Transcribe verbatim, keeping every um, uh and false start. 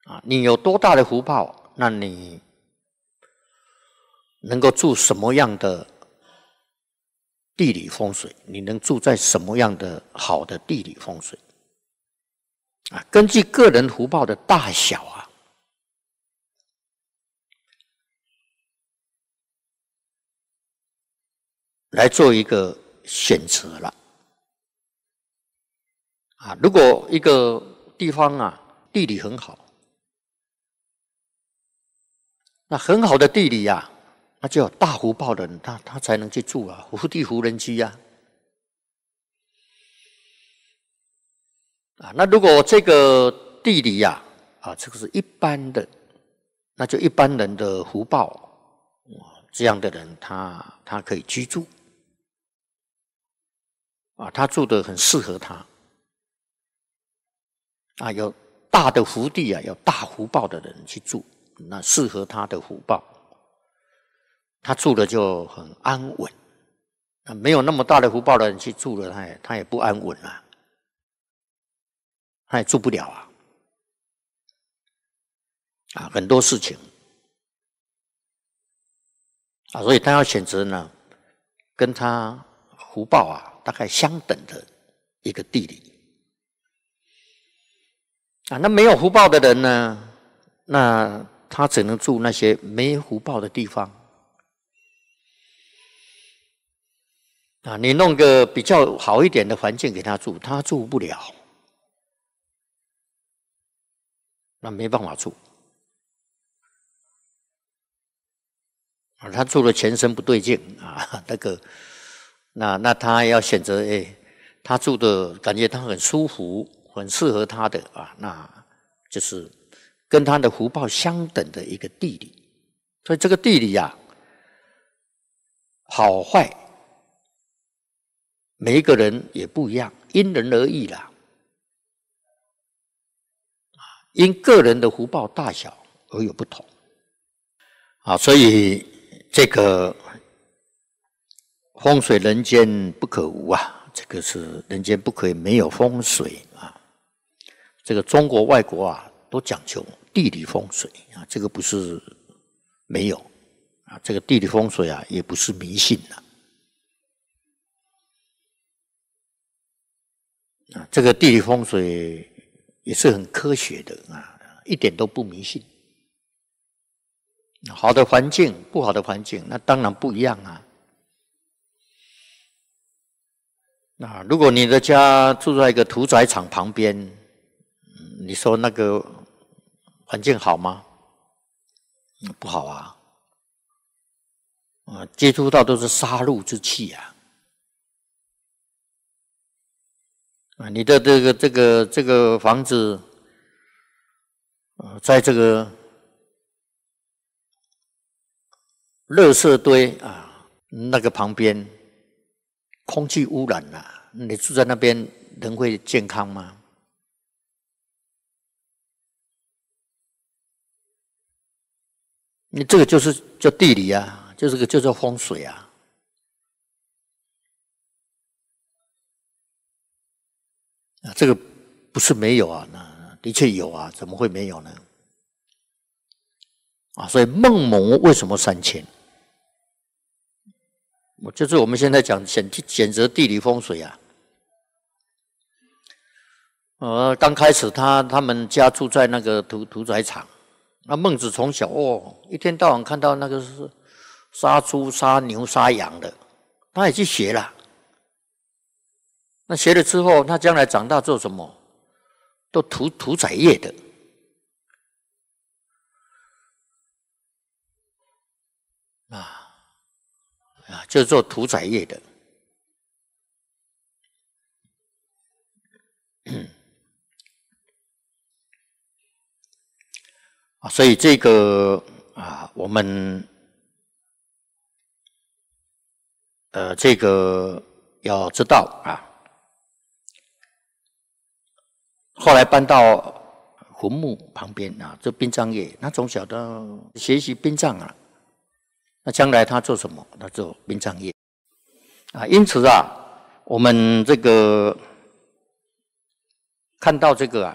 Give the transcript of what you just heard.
啊，你有多大的福报，那你能够住什么样的地理风水，你能住在什么样的好的地理风水啊？根据个人福报的大小啊，来做一个选择了啊。如果一个地方啊地理很好，那很好的地理啊，那就有大福报的人，他他才能去住啊，福地福人居啊。啊，那如果这个地理呀、啊，啊，这个是一般的，那就一般人的福报，这样的人他他可以居住，啊，他住的很适合他，啊，有大的福地啊，有大福报的人去住，那适合他的福报，他住的就很安稳。那没有那么大的福报的人去住了，他也他也不安稳啊。他也做不了啊，啊，很多事情啊，所以他要选择呢，跟他福报啊大概相等的一个地理啊。那没有福报的人呢，那他只能住那些没福报的地方啊。你弄个比较好一点的环境给他住，他住不了。那没办法住啊，他住了全身不对劲啊，那个，那那他要选择哎，他住的感觉他很舒服，很适合他的啊，那就是跟他的福报相等的一个地理。所以这个地理呀、啊，好坏，每一个人也不一样，因人而异啦。因个人的福报大小而有不同，啊，所以这个风水人间不可无啊，这个是人间不可以没有风水啊。这个中国、外国啊都讲究地理风水啊，这个不是没有啊，这个地理风水啊也不是迷信啊。啊，这个地理风水也是很科学的啊，一点都不迷信。好的环境，不好的环境，那当然不一样啊。那如果你的家住在一个屠宰场旁边，你说那个环境好吗？不好啊，啊，接触到都是杀戮之气啊。啊，你的这个这个这个房子，呃，在这个垃圾堆啊那个旁边，空气污染啊，你住在那边，人会健康吗？你这个就是叫地理啊，就这个就叫风水啊。啊，这个不是没有啊，那的确有啊，怎么会没有呢？啊，所以孟母为什么三迁？我就是我们现在讲选选择地理风水啊。呃，刚开始他他们家住在那个屠屠宰场，那孟子从小哦，一天到晚看到那个是杀猪、杀牛、杀羊的，他也去学了。那学了之后，他将来长大做什么？都屠屠宰业的啊啊，就是做屠宰业的。啊，所以这个啊，我们呃，这个要知道啊。后来搬到坟墓旁边啊，做殡葬业。他从小都学习殡葬啊，那将来他做什么？他做殡葬业啊。因此啊，我们这个看到这个啊。